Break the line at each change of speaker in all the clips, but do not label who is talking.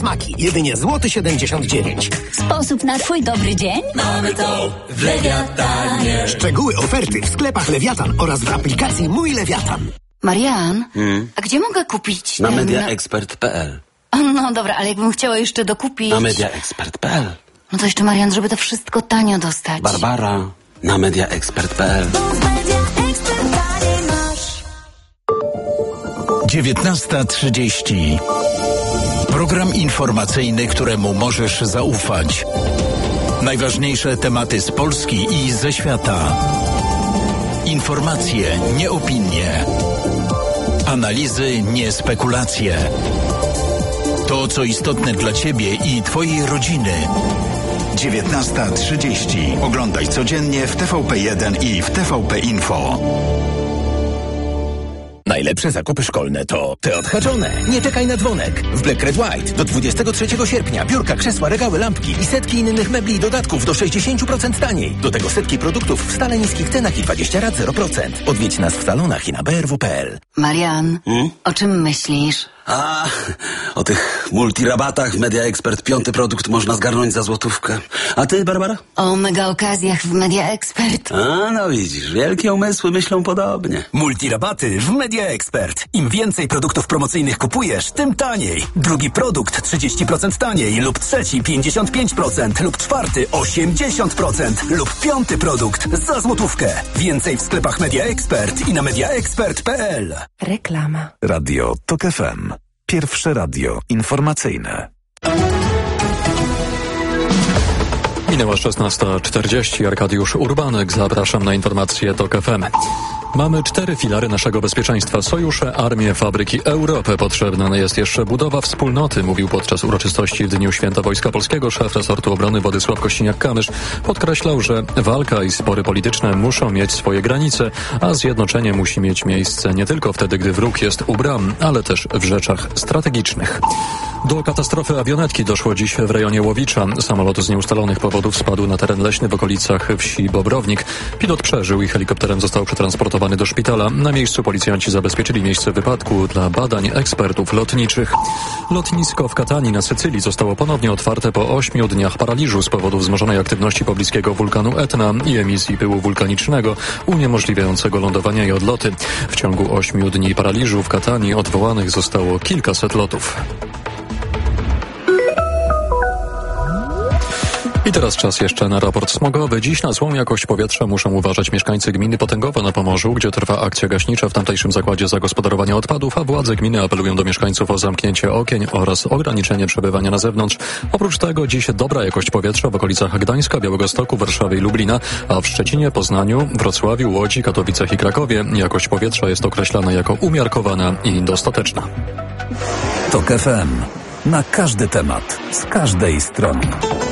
Smaki. Jedynie złoty 79.
Sposób na twój dobry dzień?
Mamy to w Lewiatanie.
Szczegóły oferty w sklepach Lewiatan oraz w aplikacji Mój Lewiatan.
Marian, a gdzie mogę kupić?
Na mediaexpert.pl.
No dobra, ale jakbym chciała jeszcze dokupić...
Na mediaexpert.pl.
No to jeszcze, Marian, żeby to wszystko tanio dostać.
Barbara, na mediaexpert.pl.
19:30. Program informacyjny, któremu możesz zaufać. Najważniejsze tematy z Polski i ze świata. Informacje, nie opinie. Analizy, nie spekulacje. To, co istotne dla Ciebie i Twojej rodziny. 19:30. Oglądaj codziennie w TVP1 i w TVP Info.
Najlepsze zakupy szkolne to te odhaczone. Nie czekaj na dzwonek. W Black Red White do 23 sierpnia biurka, krzesła, regały, lampki i setki innych mebli i dodatków do 60% taniej. Do tego setki produktów w stale niskich cenach i 20 rat 0%. Odwiedź nas w salonach i na brw.pl.
Marian, o czym myślisz?
O tych multirabatach Media Expert 5. produkt można zgarnąć za złotówkę. A ty, Barbara?
O mega okazjach w Media Expert.
No widzisz, wielkie umysły myślą podobnie.
Multirabaty w Media Expert. Im więcej produktów promocyjnych kupujesz, tym taniej. Drugi produkt 30% taniej lub trzeci 55% lub czwarty 80% lub 5. produkt za złotówkę. Więcej w sklepach Media Expert i na mediaexpert.pl.
Reklama.
Radio TOK FM. Pierwsze radio informacyjne.
Minęła 16:40. Arkadiusz Urbanek. Zapraszam na informacje TOK FM. Mamy 4 filary naszego bezpieczeństwa. Sojusze, armię, fabryki, Europę. Potrzebna jest jeszcze budowa wspólnoty, mówił podczas uroczystości w Dniu Święta Wojska Polskiego szef resortu obrony Władysław Kościniak-Kamysz. Podkreślał, że walka i spory polityczne muszą mieć swoje granice, a zjednoczenie musi mieć miejsce nie tylko wtedy, gdy wróg jest u bram, ale też w rzeczach strategicznych. Do katastrofy awionetki doszło dziś w rejonie Łowicza. Samolot z nieustalonych powodów spadł na teren leśny w okolicach wsi Bobrownik. Pilot przeżył i helikopterem został przetransportowany do szpitala. Na miejscu policjanci zabezpieczyli miejsce wypadku dla badań ekspertów lotniczych. Lotnisko w Katanii na Sycylii zostało ponownie otwarte po 8 dniach paraliżu z powodu wzmożonej aktywności pobliskiego wulkanu Etna i emisji pyłu wulkanicznego uniemożliwiającego lądowania i odloty. W ciągu 8 dni paraliżu w Katanii odwołanych zostało kilkaset lotów. I teraz czas jeszcze na raport smogowy. Dziś na złą jakość powietrza muszą uważać mieszkańcy gminy Potęgowo na Pomorzu, gdzie trwa akcja gaśnicza w tamtejszym zakładzie zagospodarowania odpadów, a władze gminy apelują do mieszkańców o zamknięcie okien oraz ograniczenie przebywania na zewnątrz. Oprócz tego dziś dobra jakość powietrza w okolicach Gdańska, Białegostoku, Warszawy i Lublina, a w Szczecinie, Poznaniu, Wrocławiu, Łodzi, Katowicach i Krakowie jakość powietrza jest określana jako umiarkowana i dostateczna.
TOK FM. Na każdy temat, z każdej strony.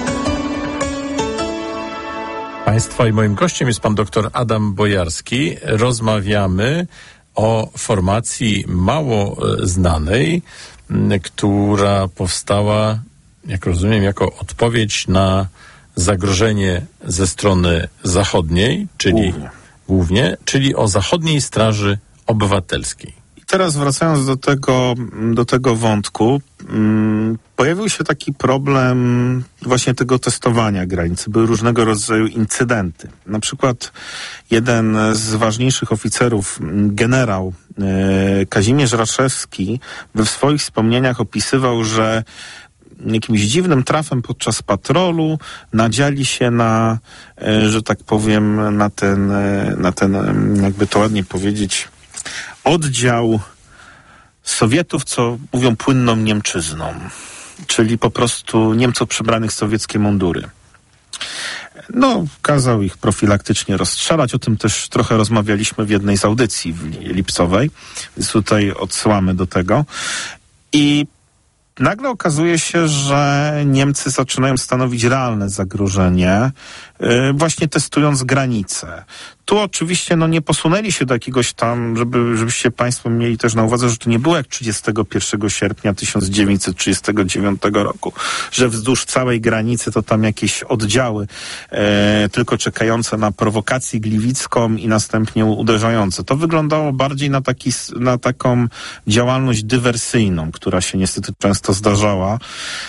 Państwa i moim gościem jest pan dr Adam Bojarski. Rozmawiamy o formacji mało znanej, która powstała, jak rozumiem, jako odpowiedź na zagrożenie ze strony zachodniej, czyli głównie, o Zachodniej Straży Obywatelskiej.
Teraz wracając do tego wątku, pojawił się taki problem właśnie tego testowania granicy. Były różnego rodzaju incydenty. Na przykład jeden z ważniejszych oficerów, generał Kazimierz Raszewski, w swoich wspomnieniach opisywał, że jakimś dziwnym trafem podczas patrolu nadziali się na, że tak powiem, na ten, jakby to ładnie powiedzieć, oddział Sowietów, co mówią płynną Niemczyzną, czyli po prostu Niemców przebranych w sowieckie mundury. Kazał ich profilaktycznie rozstrzelać, o tym też trochę rozmawialiśmy w jednej z audycji lipcowej, więc tutaj odsyłamy do tego. I nagle okazuje się, że Niemcy zaczynają stanowić realne zagrożenie, właśnie testując granice. Tu oczywiście nie posunęli się do jakiegoś tam, żebyście państwo mieli też na uwadze, że to nie było jak 31 sierpnia 1939 roku, że wzdłuż całej granicy to tam jakieś oddziały tylko czekające na prowokację gliwicką i następnie uderzające. To wyglądało bardziej na taką działalność dywersyjną, która się niestety często zdarzała.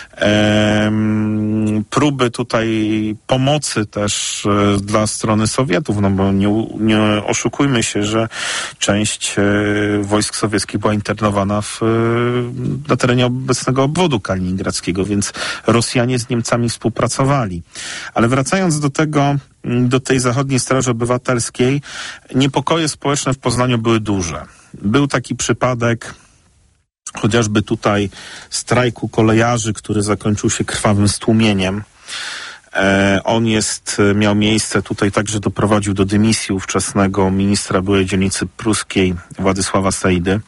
Próby tutaj pomocy też dla strony Sowietów, bo nie oszukujmy się, że część wojsk sowieckich była internowana na terenie obecnego obwodu kaliningradzkiego, więc Rosjanie z Niemcami współpracowali. Ale wracając do tej Zachodniej Straży Obywatelskiej, niepokoje społeczne w Poznaniu były duże. Był taki przypadek chociażby tutaj strajku kolejarzy, który zakończył się krwawym stłumieniem. On miał miejsce tutaj tak, że doprowadził do dymisji ówczesnego ministra byłej dzielnicy pruskiej Władysława Sejdy.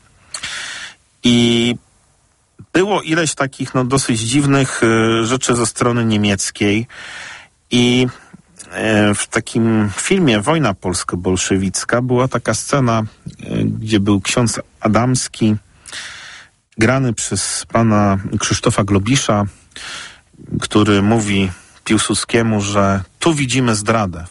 I było ileś takich dosyć dziwnych rzeczy ze strony niemieckiej. I w takim filmie Wojna polsko-bolszewicka była taka scena, gdzie był ksiądz Adamski, grany przez pana Krzysztofa Globisza, który mówi Piłsudskiemu, że tu widzimy zdradę,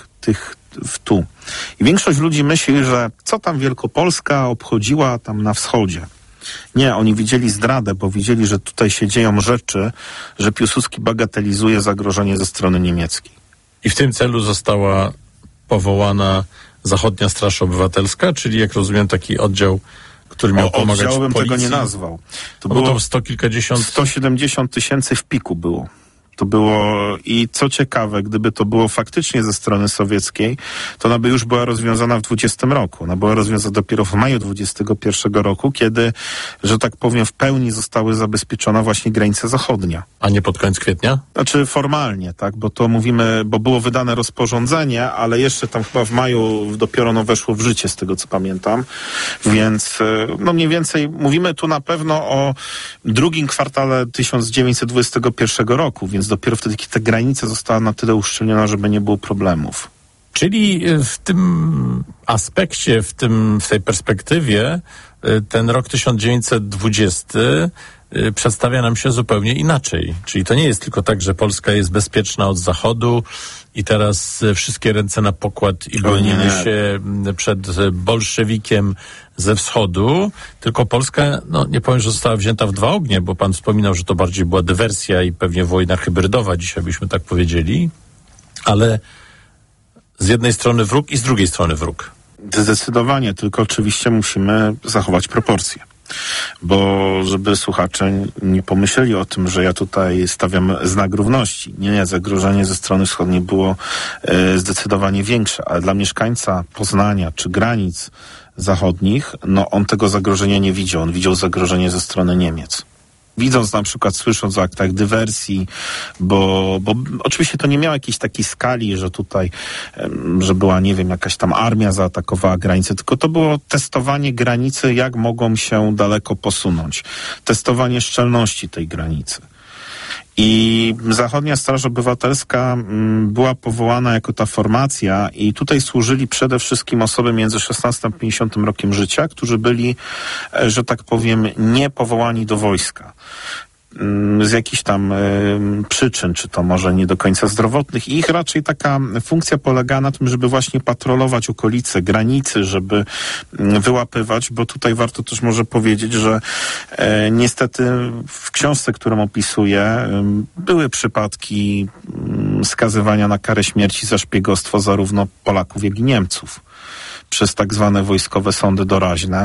w tu. I większość ludzi myśli, że co tam Wielkopolska obchodziła tam na wschodzie. Nie, oni widzieli zdradę, bo widzieli, że tutaj się dzieją rzeczy, że Piłsudski bagatelizuje zagrożenie ze strony niemieckiej.
I w tym celu została powołana Zachodnia Straż Obywatelska, czyli jak rozumiem taki oddział, który miał pomagać policji.
Oddziałem tego nie nazwał. To
było
to
170
tysięcy w piku było. To było i co ciekawe, gdyby to było faktycznie ze strony sowieckiej, to ona by już była rozwiązana w 20 roku. Ona była rozwiązana dopiero w maju 21 roku, kiedy, że tak powiem, w pełni zostały zabezpieczona właśnie granica zachodnia.
A nie pod koniec kwietnia?
Znaczy formalnie, tak, bo to mówimy, bo było wydane rozporządzenie, ale jeszcze tam chyba w maju dopiero weszło w życie, z tego co pamiętam. Więc mniej więcej mówimy tu na pewno o drugim kwartale 1921 roku, więc dopiero wtedy ta granica została na tyle uszczelniona, żeby nie było problemów.
Czyli w tym aspekcie, w tej perspektywie ten rok 1920 przedstawia nam się zupełnie inaczej. Czyli to nie jest tylko tak, że Polska jest bezpieczna od zachodu i teraz wszystkie ręce na pokład i bronimy się przed bolszewikiem ze wschodu, tylko Polska, nie powiem, że została wzięta w dwa ognie, bo pan wspominał, że to bardziej była dywersja i pewnie wojna hybrydowa, dzisiaj byśmy tak powiedzieli, ale z jednej strony wróg i z drugiej strony wróg.
Zdecydowanie, tylko oczywiście musimy zachować proporcje. Bo żeby słuchacze nie pomyśleli o tym, że ja tutaj stawiam znak równości. Nie, zagrożenie ze strony wschodniej było zdecydowanie większe, ale dla mieszkańca Poznania czy granic zachodnich, on tego zagrożenia nie widział. On widział zagrożenie ze strony Niemiec. Widząc na przykład, słysząc o aktach dywersji, bo oczywiście to nie miało jakiejś takiej skali, że tutaj, że była, nie wiem, jakaś tam armia zaatakowała granicę, tylko to było testowanie granicy, jak mogą się daleko posunąć. Testowanie szczelności tej granicy. I Zachodnia Straż Obywatelska była powołana jako ta formacja i tutaj służyli przede wszystkim osoby między 16 a 50 rokiem życia, którzy byli, że tak powiem, nie powołani do wojska. Z jakichś tam przyczyn, czy to może nie do końca zdrowotnych. I ich raczej taka funkcja polegała na tym, żeby właśnie patrolować okolice, granicy, żeby wyłapywać, bo tutaj warto też może powiedzieć, że niestety w książce, którą opisuję, były przypadki skazywania na karę śmierci za szpiegostwo zarówno Polaków, jak i Niemców przez tak zwane wojskowe sądy doraźne.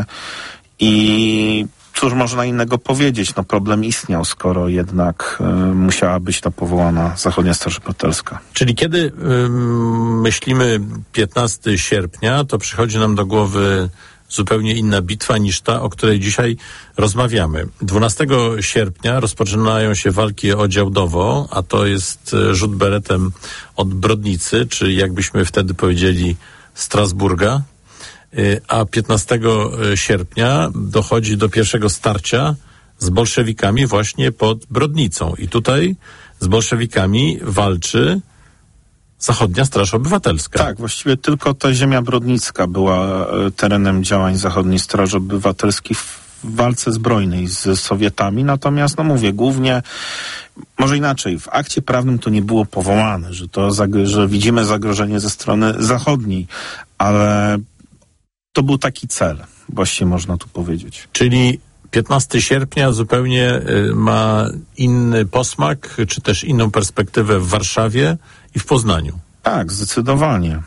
I cóż można innego powiedzieć? Problem istniał, skoro jednak musiała być ta powołana Zachodnia Straż Obywatelska.
Czyli kiedy myślimy 15 sierpnia, to przychodzi nam do głowy zupełnie inna bitwa niż ta, o której dzisiaj rozmawiamy. 12 sierpnia rozpoczynają się walki o Działdowo, a to jest rzut beretem od Brodnicy, czy jakbyśmy wtedy powiedzieli Strasburga. A 15 sierpnia dochodzi do pierwszego starcia z bolszewikami właśnie pod Brodnicą. I tutaj z bolszewikami walczy Zachodnia Straż Obywatelska.
Tak, właściwie tylko ta ziemia brodnicka była terenem działań Zachodniej Straży Obywatelskiej w walce zbrojnej z Sowietami, natomiast, mówię, głównie, może inaczej, w akcie prawnym to nie było powołane, że widzimy zagrożenie ze strony zachodniej, ale to był taki cel, właściwie można tu powiedzieć.
Czyli 15 sierpnia zupełnie ma inny posmak, czy też inną perspektywę w Warszawie i w Poznaniu.
Tak, zdecydowanie.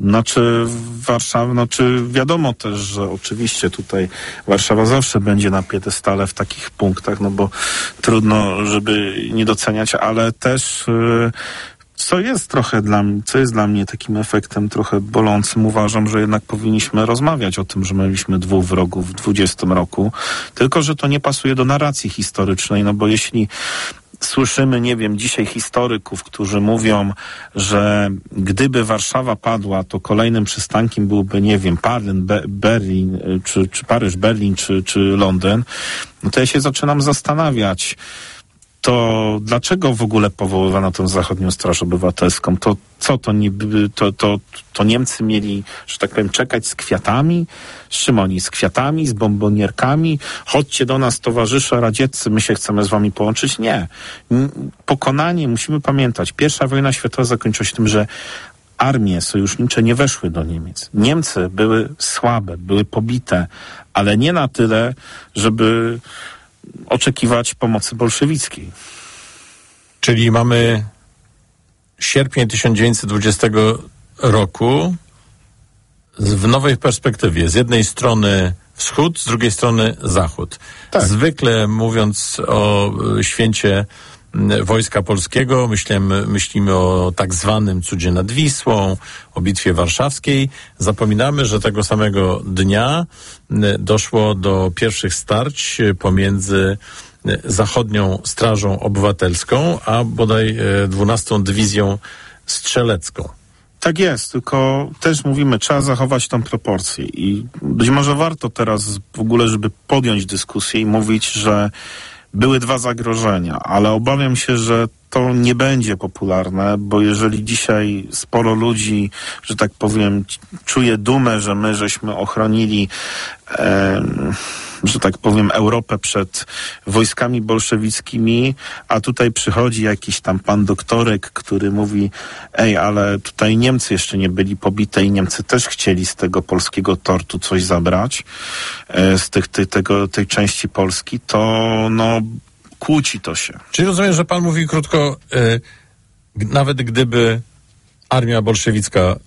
Wiadomo też, że oczywiście tutaj Warszawa zawsze będzie na piedestale w takich punktach, bo trudno, żeby nie doceniać, ale też co jest dla mnie takim efektem trochę bolącym, uważam, że jednak powinniśmy rozmawiać o tym, że mieliśmy 2 wrogów w 20 roku, tylko że to nie pasuje do narracji historycznej, bo jeśli słyszymy, dzisiaj historyków, którzy mówią, że gdyby Warszawa padła, to kolejnym przystankiem byłby, Berlin, czy Paryż, Berlin, czy Londyn, to ja się zaczynam zastanawiać, to dlaczego w ogóle powoływano tę Zachodnią Straż Obywatelską? To Niemcy mieli, że tak powiem, czekać z kwiatami? Z czym oni? Z kwiatami, z bombonierkami? Chodźcie do nas, towarzysze radzieccy, my się chcemy z wami połączyć? Nie. Pokonanie, musimy pamiętać, I wojna światowa zakończyła się tym, że armie sojusznicze nie weszły do Niemiec. Niemcy były słabe, były pobite, ale nie na tyle, żeby oczekiwać pomocy bolszewickiej.
Czyli mamy sierpień 1920 roku w nowej perspektywie. Z jednej strony wschód, z drugiej strony zachód. Tak. Zwykle mówiąc o święcie Wojska Polskiego, myślimy o tak zwanym cudzie nad Wisłą, o Bitwie Warszawskiej. Zapominamy, że tego samego dnia doszło do pierwszych starć pomiędzy Zachodnią Strażą Obywatelską, a bodaj 12. Dywizją Strzelecką.
Tak jest, tylko też mówimy, trzeba zachować tą proporcję i być może warto teraz w ogóle, żeby podjąć dyskusję i mówić, że były 2 zagrożenia, ale obawiam się, że to nie będzie popularne, bo jeżeli dzisiaj sporo ludzi, że tak powiem, czuje dumę, że my żeśmy ochronili, że tak powiem, Europę przed wojskami bolszewickimi, a tutaj przychodzi jakiś tam pan doktorek, który mówi, ale tutaj Niemcy jeszcze nie byli pobite i Niemcy też chcieli z tego polskiego tortu coś zabrać, z tej części Polski, to kłóci to się.
Czyli rozumiem, że pan mówi krótko, nawet gdyby armia bolszewicka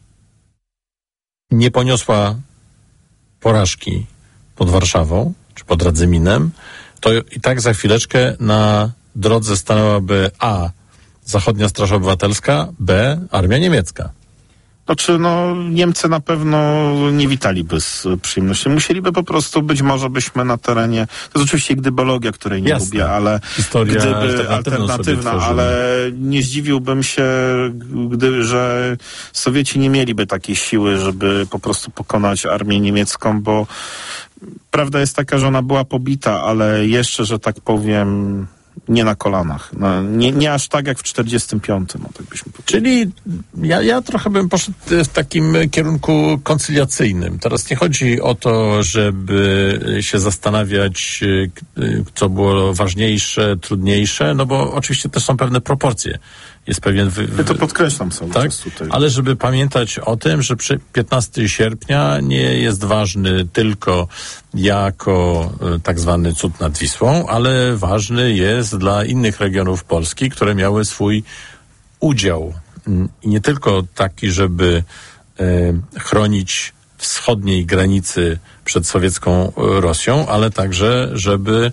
nie poniosła porażki pod Warszawą, czy pod Radzyminem, to i tak za chwileczkę na drodze stanęłaby A. Zachodnia Straż Obywatelska, B. armia niemiecka.
Niemcy na pewno nie witaliby z przyjemnością. Musieliby po prostu, być może byśmy na terenie, to jest oczywiście gdybologia, której nie lubię, ale
historia
gdyby alternatywna, ale nie zdziwiłbym się, że Sowieci nie mieliby takiej siły, żeby po prostu pokonać armię niemiecką, bo prawda jest taka, że ona była pobita, ale jeszcze, że tak powiem, nie na kolanach. Nie aż tak jak w 45. Tak byśmy powiedzieli.
Czyli ja trochę bym poszedł w takim kierunku koncyliacyjnym. Teraz nie chodzi o to, żeby się zastanawiać, co było ważniejsze, trudniejsze, bo oczywiście też są pewne proporcje. Jest pewien...
Ja to podkreślam sobie.
Tak?
Tutaj.
Ale żeby pamiętać o tym, że 15 sierpnia nie jest ważny tylko jako tak zwany cud nad Wisłą, ale ważny jest dla innych regionów Polski, które miały swój udział. I nie tylko taki, żeby chronić wschodniej granicy przed sowiecką Rosją, ale także, żeby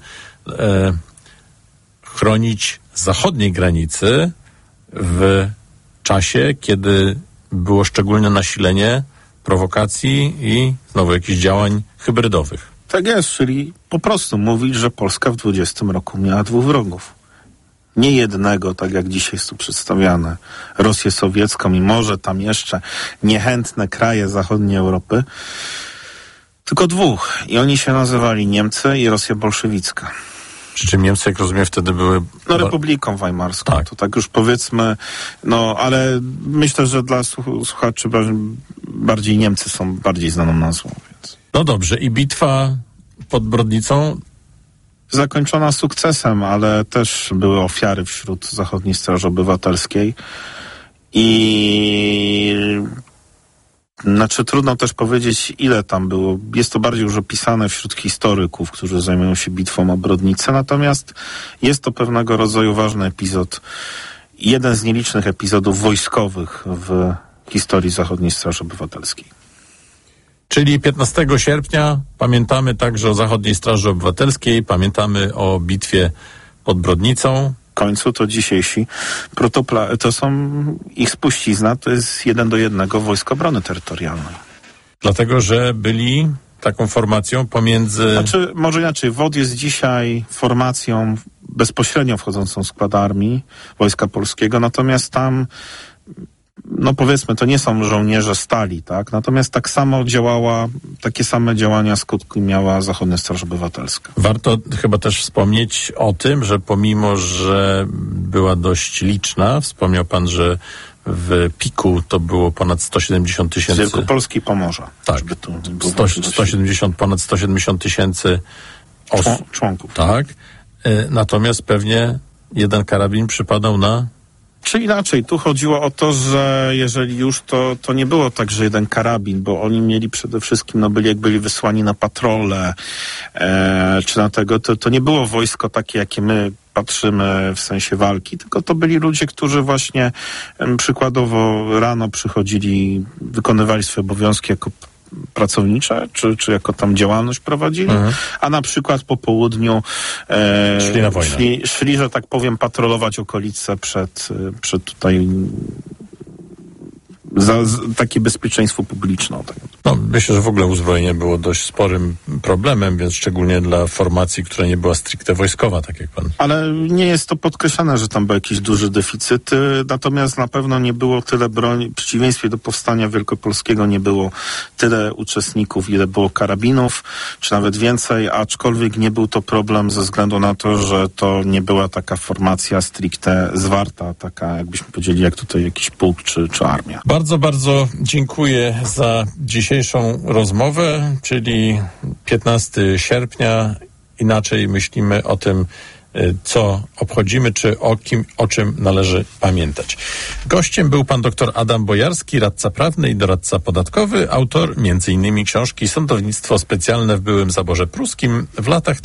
chronić zachodniej granicy w czasie, kiedy było szczególne nasilenie prowokacji i znowu jakichś działań hybrydowych.
Tak jest, czyli po prostu mówić, że Polska w 20 roku miała 2 wrogów. Nie jednego, tak jak dzisiaj jest tu przedstawiane, Rosję sowiecką i może tam jeszcze niechętne kraje zachodniej Europy, tylko 2. I oni się nazywali Niemcy i Rosja bolszewicka.
Przy czym Niemcy, jak rozumiem, wtedy były...
No, Republiką Weimarską,
tak.
To tak już powiedzmy, no ale myślę, że dla słuchaczy bardziej Niemcy są bardziej znaną nazwą. Więc.
No dobrze, i bitwa pod Brodnicą?
Zakończona sukcesem, ale też były ofiary wśród Zachodniej Straży Obywatelskiej i znaczy trudno też powiedzieć, ile tam było. Jest to bardziej już opisane wśród historyków, którzy zajmują się bitwą o Brodnicę, natomiast jest to pewnego rodzaju ważny epizod, jeden z nielicznych epizodów wojskowych w historii Zachodniej Straży Obywatelskiej.
Czyli 15 sierpnia pamiętamy także o Zachodniej Straży Obywatelskiej, pamiętamy o bitwie pod Brodnicą.
W końcu to dzisiejsi to są ich spuścizna, to jest 1:1 Wojsk Obrony Terytorialnej.
Dlatego, że byli taką formacją pomiędzy...
Znaczy, może inaczej, WOT jest dzisiaj formacją bezpośrednio wchodzącą w skład armii Wojska Polskiego, natomiast tam, no powiedzmy, to nie są żołnierze stali, tak? Natomiast tak samo takie same działania skutki miała Zachodnia Straż Obywatelska.
Warto chyba też wspomnieć o tym, że pomimo, że była dość liczna, wspomniał pan, że w piku to było ponad 170 000...
Z Wielkopolski i Pomorza.
Tak, ponad 170 000
członków.
Tak, natomiast pewnie jeden karabin przypadał na...
Czy inaczej, tu chodziło o to, że jeżeli już to nie było tak, że jeden karabin, bo oni mieli przede wszystkim, byli wysłani na patrole, czy na tego, to nie było wojsko takie, jakie my patrzymy w sensie walki, tylko to byli ludzie, którzy właśnie przykładowo rano przychodzili, wykonywali swoje obowiązki jako pracownicze, czy jako tam działalność prowadzili, a na przykład po południu
szli na wojnę.
Szli, że tak powiem, patrolować okolice przed tutaj za takie bezpieczeństwo publiczne. Tak.
No, myślę, że w ogóle uzbrojenie było dość sporym problemem, więc szczególnie dla formacji, która nie była stricte wojskowa, tak jak pan.
Ale nie jest to podkreślane, że tam był jakiś duży deficyt, natomiast na pewno nie było tyle broni, w przeciwieństwie do powstania wielkopolskiego nie było tyle uczestników, ile było karabinów, czy nawet więcej, aczkolwiek nie był to problem ze względu na to, że to nie była taka formacja stricte zwarta, taka jakbyśmy powiedzieli, jak tutaj jakiś pułk czy armia.
Bardzo, bardzo dziękuję za dzisiejszą rozmowę, czyli 15 sierpnia. Inaczej myślimy o tym, co obchodzimy, czy o czym należy pamiętać. Gościem był pan dr Adam Bojarski, radca prawny i doradca podatkowy, autor m.in. książki Sądownictwo specjalne w byłym zaborze pruskim w latach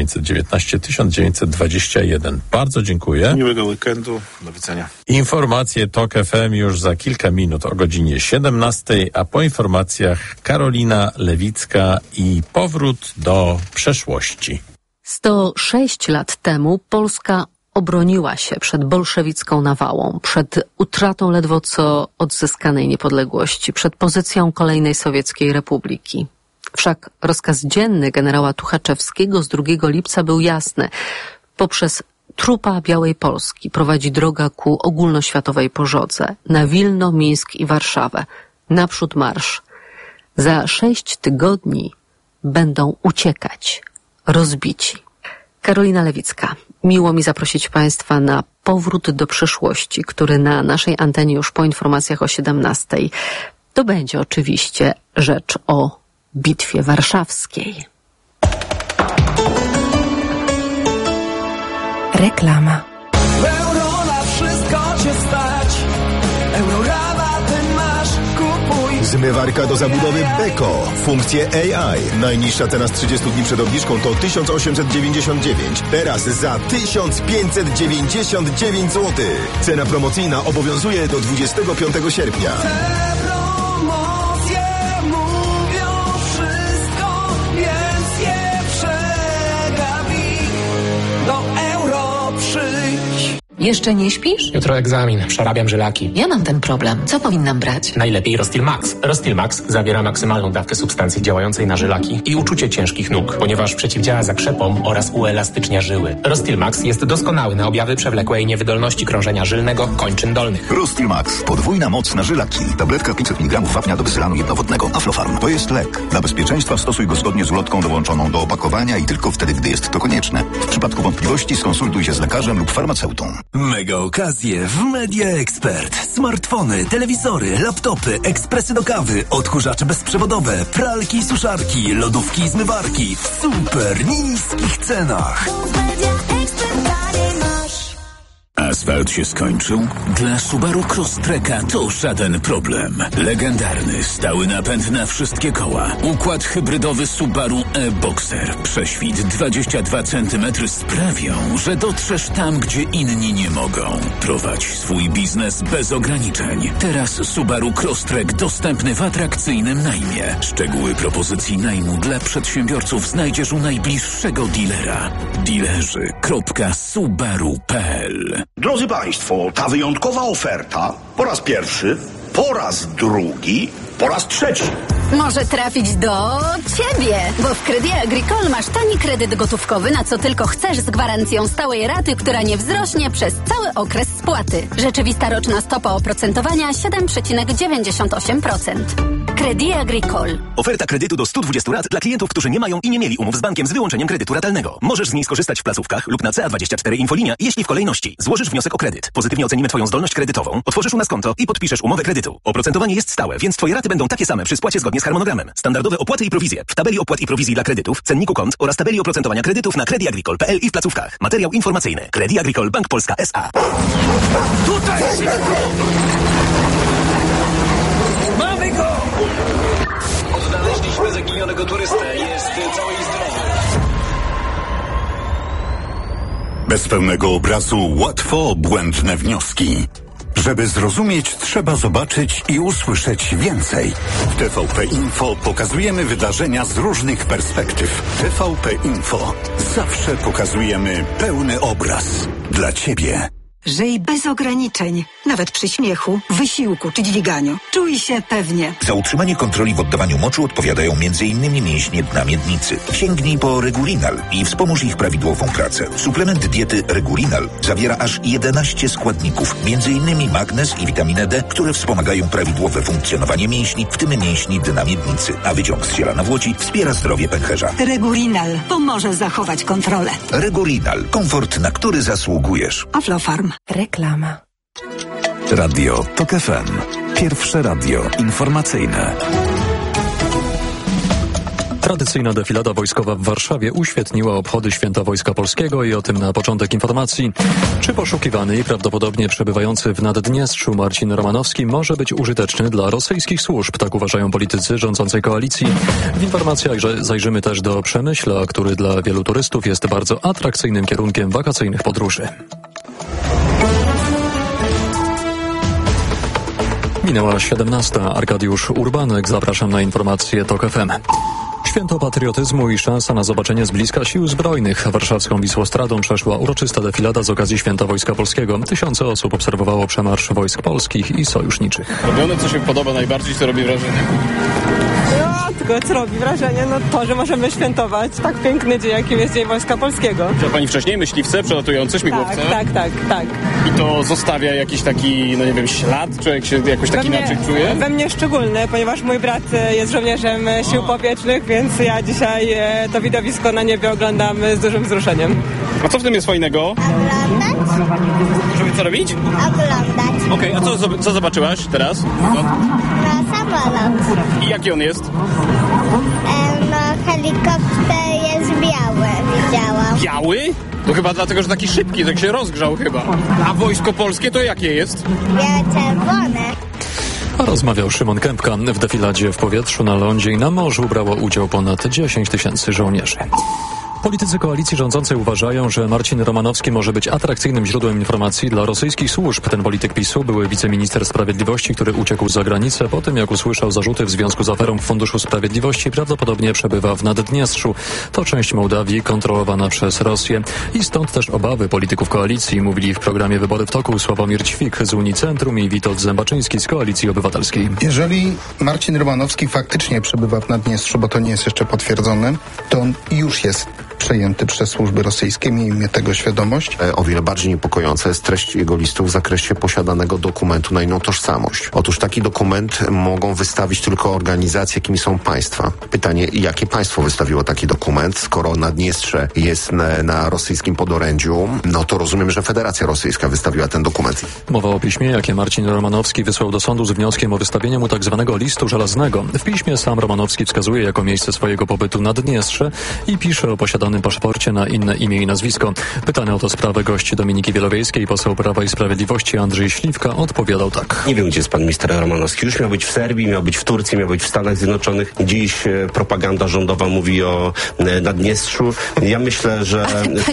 1919-1921. Bardzo dziękuję.
Miłego weekendu. Do widzenia.
Informacje TOK FM już za kilka minut o godzinie 17, a po informacjach Karolina Lewicka i powrót do przeszłości.
106 lat temu Polska obroniła się przed bolszewicką nawałą, przed utratą ledwo co odzyskanej niepodległości, przed pozycją kolejnej sowieckiej republiki. Wszak rozkaz dzienny generała Tuchaczewskiego z 2 lipca był jasny. Poprzez trupa Białej Polski prowadzi droga ku ogólnoświatowej pożodze. Na Wilno, Mińsk i Warszawę. Naprzód marsz. Za 6 tygodni będą uciekać. Rozbici. Karolina Lewicka. Miło mi zaprosić Państwa na powrót do przyszłości, który na naszej antenie już po informacjach o 17. To będzie oczywiście rzecz o Bitwie Warszawskiej.
Reklama.
Euro na wszystko cię stać. Eurorabaty masz, kupuj.
Zmywarka do zabudowy Beko. Funkcje AI. Najniższa teraz 30 dni przed obniżką to 1899. Teraz za 1599 zł. Cena promocyjna obowiązuje do 25 sierpnia.
Te promocje mówią wszystko, więc je przegap ich. Do Euro przyjdź.
Jeszcze nie śpisz?
Jutro egzamin, przerabiam żylaki.
Ja mam ten problem. Co powinnam brać?
Najlepiej Rostil Max. Rostil Max zawiera maksymalną dawkę substancji działającej na żylaki i uczucie ciężkich nóg, ponieważ przeciwdziała zakrzepom oraz uelastycznia żyły. Rostil Max jest doskonały na objawy przewlekłej niewydolności krążenia żylnego kończyn dolnych.
Rostil Max. Podwójna moc na żylaki. Tabletka 500 mg wapnia do bezylanu jednowodnego. Aflofarm. To jest lek. Dla bezpieczeństwa stosuj go zgodnie z ulotką dołączoną do opakowania i tylko wtedy, gdy jest to konieczne. W przypadku wątpliwości skonsultuj się z lekarzem lub farmaceutą.
Mega okazje w Media Expert. Smartfony, telewizory, laptopy, ekspresy do kawy, odkurzacze bezprzewodowe, pralki i suszarki, lodówki i zmywarki w super niskich cenach.
Asfalt się skończył? Dla Subaru Crosstreka to żaden problem. Legendarny, stały napęd na wszystkie koła. Układ hybrydowy Subaru e-Boxer. Prześwit 22 cm sprawią, że dotrzesz tam, gdzie inni nie mogą. Prowadź swój biznes bez ograniczeń. Teraz Subaru Crosstrek dostępny w atrakcyjnym najmie. Szczegóły propozycji najmu dla przedsiębiorców znajdziesz u najbliższego dealera. Dealerzy.subaru.pl.
Drodzy Państwo, ta wyjątkowa oferta po raz pierwszy, po raz drugi, po raz trzeci.
Może trafić do Ciebie, bo w Crédit Agricole masz tani kredyt gotówkowy, na co tylko chcesz, z gwarancją stałej raty, która nie wzrośnie przez cały okres spłaty. Rzeczywista roczna stopa oprocentowania 7,98%. Crédit Agricole.
Oferta kredytu do 120 rat dla klientów, którzy nie mają i nie mieli umów z bankiem z wyłączeniem kredytu ratalnego. Możesz z niej skorzystać w placówkach lub na CA24 Infolinia, jeśli w kolejności złożysz wniosek o kredyt. Pozytywnie ocenimy Twoją zdolność kredytową, otworzysz u nas konto i podpiszesz umowę kredytu. Oprocentowanie jest stałe, więc Twoje raty będą takie same przy spłacie zgodnie z harmonogramem. Standardowe opłaty i prowizje w tabeli opłat i prowizji dla kredytów, cenniku kont oraz tabeli oprocentowania kredytów na crediagricole.pl i w placówkach. Materiał informacyjny. Crédit Agricole Bank Polska S.A.
Tutaj! Mamy go!
Odnaleźliśmy zaginionego turystę. Jest cały i zdrowy.
Bez pełnego obrazu łatwo błędne wnioski. Żeby zrozumieć, trzeba zobaczyć i usłyszeć więcej. W TVP Info pokazujemy wydarzenia z różnych perspektyw. TVP Info. Zawsze pokazujemy pełny obraz. Dla Ciebie.
Żyj bez ograniczeń, nawet przy śmiechu, wysiłku czy dźwiganiu. Czuj się pewnie.
Za utrzymanie kontroli w oddawaniu moczu odpowiadają m.in. mięśnie dna miednicy. Sięgnij po Regulinal i wspomóż ich prawidłową pracę. Suplement diety Regulinal zawiera aż 11 składników, m.in. magnez i witaminę D, które wspomagają prawidłowe funkcjonowanie mięśni, w tym mięśni dna miednicy. A wyciąg z ziela nawłoci wspiera zdrowie pęcherza.
Regulinal pomoże zachować kontrolę.
Regulinal. Komfort, na który zasługujesz.
Aflofarm.
Reklama. Radio TOK FM. Pierwsze radio informacyjne.
Tradycyjna defilada wojskowa w Warszawie uświetniła obchody Święta Wojska Polskiego i o tym na początek informacji. Czy poszukiwany i prawdopodobnie przebywający w Naddniestrzu Marcin Romanowski może być użyteczny dla rosyjskich służb? Tak uważają politycy rządzącej koalicji. W informacjach zajrzymy też do Przemyśla, który dla wielu turystów jest bardzo atrakcyjnym kierunkiem wakacyjnych podróży. Minęła 17. Arkadiusz Urbanek. Zapraszam na informacje TOK FM. Święto patriotyzmu i szansa na zobaczenie z bliska sił zbrojnych. Warszawską Wisłostradą przeszła uroczysta defilada z okazji Święta Wojska Polskiego. Tysiące osób obserwowało przemarsz wojsk polskich i sojuszniczych.
Robione, co się podoba najbardziej, co robi wrażenie?
No, tylko co robi wrażenie? No to, że możemy świętować tak piękny dzień, jakim jest Dzień Wojska Polskiego.
Czy pani wcześniej myśliwce, przelatujące śmigłowce?
Tak.
I to zostawia jakiś taki, no nie wiem, ślad? Człowiek się jakoś tak inaczej czuje?
We mnie szczególny, ponieważ mój brat jest żołnierzem sił powietrznych, więc ja dzisiaj to widowisko na niebie oglądam z dużym wzruszeniem.
A co w tym jest fajnego?
Oglądać.
Żeby co robić?
Oglądać.
Okej, a co zobaczyłaś teraz?
Na samolot.
I jaki on jest?
No, helikopter jest biały, widziałam.
Biały? To chyba dlatego, że taki szybki, tak się rozgrzał chyba. A Wojsko Polskie to jakie jest?
Białe-czerwone.
A rozmawiał Szymon Kępka. W defiladzie w powietrzu, na lądzie i na morzu brało udział ponad 10 000 żołnierzy. Politycy koalicji rządzącej uważają, że Marcin Romanowski może być atrakcyjnym źródłem informacji dla rosyjskich służb. Ten polityk PiS-u, były wiceminister sprawiedliwości, który uciekł za granicę po tym, jak usłyszał zarzuty w związku z aferą w Funduszu Sprawiedliwości, prawdopodobnie przebywa w Naddniestrzu. To część Mołdawii kontrolowana przez Rosję. I stąd też obawy polityków koalicji, mówili w programie Wybory w toku Sławomir Ćwik z Unicentrum i Witold Zębaczyński z Koalicji Obywatelskiej.
Jeżeli Marcin Romanowski faktycznie przebywa w Naddniestrzu, bo to nie jest jeszcze potwierdzone, to on już jest przejęty przez służby rosyjskie, miejmy tego świadomość.
O wiele bardziej niepokojąca jest treść jego listu w zakresie posiadanego dokumentu na inną tożsamość. Otóż taki dokument mogą wystawić tylko organizacje, jakimi są państwa. Pytanie, jakie państwo wystawiło taki dokument? Skoro Naddniestrze jest na rosyjskim podorędziu, no to rozumiem, że Federacja Rosyjska wystawiła ten dokument.
Mowa o piśmie, jakie Marcin Romanowski wysłał do sądu z wnioskiem o wystawienie mu tzw. listu żelaznego. W piśmie sam Romanowski wskazuje jako miejsce swojego pobytu Naddniestrze i pisze o posiadanym paszporcie na inne imię i nazwisko. Pytany o tę sprawę gość Dominiki Wielowiejskiej, poseł Prawa i Sprawiedliwości Andrzej Śliwka odpowiadał tak.
Nie wiem, gdzie jest pan minister Romanowski. Już miał być w Serbii, miał być w Turcji, miał być w Stanach Zjednoczonych. Dziś propaganda rządowa mówi o Naddniestrzu. Ja myślę, że...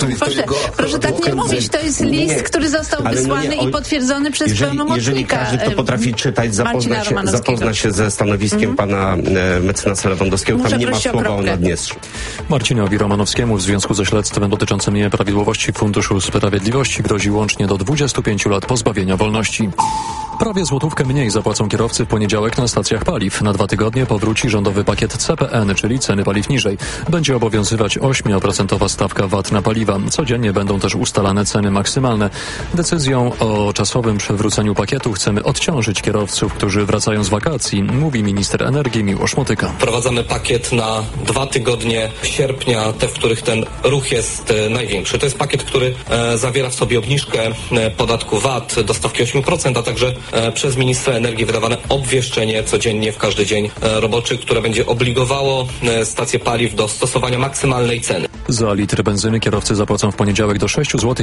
Proszę tak nie mówić. To jest list, który został wysłany i potwierdzony przez pełnomocnika.
Jeżeli każdy, kto potrafi czytać, zapoznać się ze stanowiskiem pana mecenasa Lewandowskiego, tam nie ma słowa o Naddniestrzu.
Marcinowi Romanowskiemu w związku ze śledztwem dotyczącym nieprawidłowości w Funduszu Sprawiedliwości grozi łącznie do 25 lat pozbawienia wolności. Prawie złotówkę mniej zapłacą kierowcy w poniedziałek na stacjach paliw. Na 2 tygodnie powróci rządowy pakiet CPN, czyli ceny paliw niżej. Będzie obowiązywać 8% stawka VAT na paliwa. Codziennie będą też ustalane ceny maksymalne. Decyzją o czasowym przywróceniu pakietu chcemy odciążyć kierowców, którzy wracają z wakacji, mówi minister energii Miłosz Motyka.
Wprowadzamy pakiet na 2 tygodnie sierpnia, te, w których ten ruch jest największy. To jest pakiet, który zawiera w sobie obniżkę podatku VAT do stawki 8%, a także przez ministra energii wydawane obwieszczenie codziennie w każdy dzień roboczy, które będzie obligowało stacje paliw do stosowania maksymalnej ceny.
Za litr benzyny kierowcy zapłacą w poniedziałek do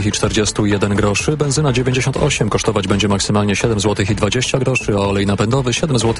6,41 zł. Benzyna 98 kosztować będzie maksymalnie 7,20 zł, a olej napędowy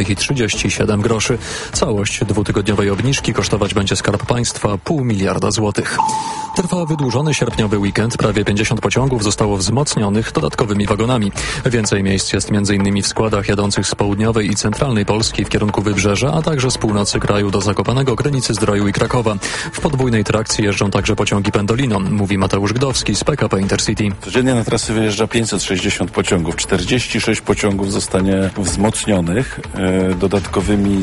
7,37 zł. Całość 2-tygodniowej obniżki kosztować będzie Skarb Państwa 0,5 miliarda złotych. Trwa wydłużony sierpniowy weekend. Prawie 50 pociągów zostało wzmocnionych dodatkowymi wagonami. Więcej miejsc jest m.in. w składach jadących z południowej i centralnej Polski w kierunku Wybrzeża, a także z północy kraju do Zakopanego, Krynicy Zdroju i Krakowa. W podwójnej trakcji jeżdżą także pociągi Pendolino, mówi Mateusz Gdowski z PKP Intercity.
Codziennie na trasy wyjeżdża 560 pociągów. 46 pociągów zostanie wzmocnionych dodatkowymi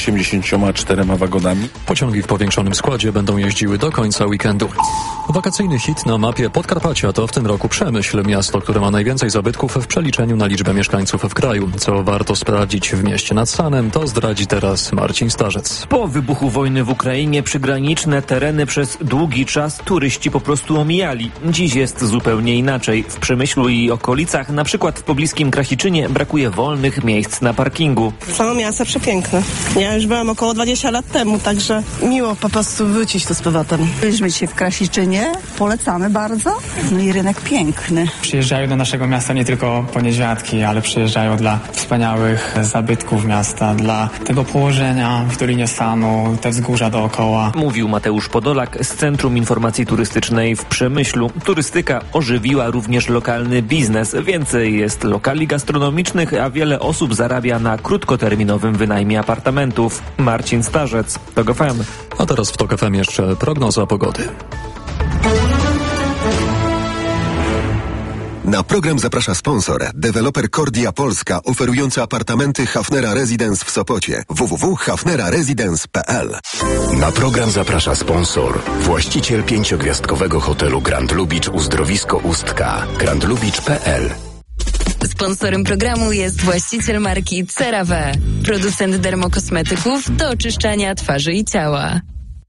184 wagonami.
Pociągi w powiększonym składzie będą jeździły do końca weekendu. Wakacyjny hit na mapie Podkarpacia to w tym roku Przemyśl, miasto, które ma najwięcej zabytków w przeliczeniu na liczbę mieszkańców w kraju. Co warto sprawdzić w mieście nad Sanem, to zdradzi teraz Marcin Starzec.
Po wybuchu wojny w Ukrainie przygraniczne tereny przez długi czas turyści po prostu omijali. Dziś jest zupełnie inaczej. W Przemyślu i okolicach, na przykład w pobliskim Krasiczynie, brakuje wolnych miejsc na parkingu.
Samo miasto przepiękne. Ja już byłam około 20 lat temu, także miło po prostu wrócić tu z powrotem.
Byliśmy dzisiaj w Krasiczynie, polecamy bardzo. No i rynek piękny.
Przyjeżdżają do naszego miasta nie tylko po niedźwiadki, ale przyjeżdżają dla wspaniałych zabytków miasta, dla tego położenia w Dolinie Sanu, te wzgórza dookoła.
Mówił Mateusz Podolak z Centrum Informacji Turystycznej w Przemyślu. Turystyka ożywiła również lokalny biznes. Więcej jest lokali gastronomicznych, a wiele osób zarabia na krótkoterminowym wynajmie apartamentów. Marcin Starzec, TOK FM.
A teraz w TOK FM jeszcze prognoza pogody.
Na program zaprasza sponsor, deweloper Kordia Polska, oferujący apartamenty Hafnera Residence w Sopocie. www.hafneraresidence.pl.
Na program zaprasza sponsor, właściciel 5-gwiazdkowego hotelu Grand Lubicz Uzdrowisko Ustka, grandlubicz.pl.
Sponsorem programu jest właściciel marki CeraVe, producent dermokosmetyków do oczyszczania twarzy i ciała.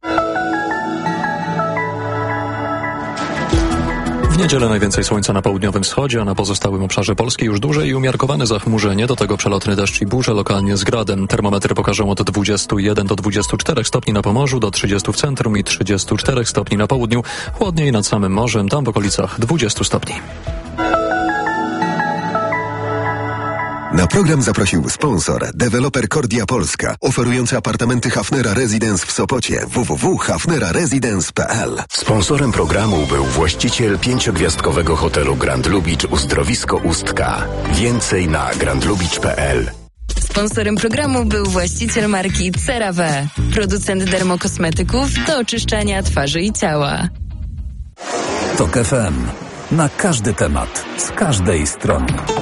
W niedzielę najwięcej słońca na południowym wschodzie, a na pozostałym obszarze Polski już duże i umiarkowane zachmurzenie, do tego przelotny deszcz i burze lokalnie z gradem. Termometry pokażą od 21 do 24 stopni na Pomorzu, do 30 w centrum i 34 stopni na południu. Chłodniej nad samym morzem, tam w okolicach 20 stopni.
Na program zaprosił sponsor, deweloper Kordia Polska, oferujący apartamenty Hafnera Residence w Sopocie. www.hafneraresidence.pl.
Sponsorem programu był właściciel 5-gwiazdkowego hotelu Grand Lubicz Uzdrowisko Ustka. Więcej na grandlubicz.pl.
Sponsorem programu był właściciel marki CeraVe, producent dermokosmetyków do oczyszczania twarzy i ciała.
TOK FM. Na każdy temat, z każdej strony.